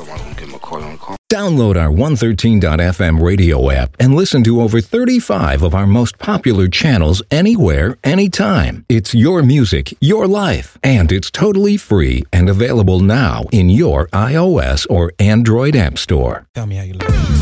Download our 113.fm radio app and listen to over 35 of our most popular channels anywhere, anytime. It's your music, your life, and it's totally free and available now in your iOS or Android app store. Tell me how you live.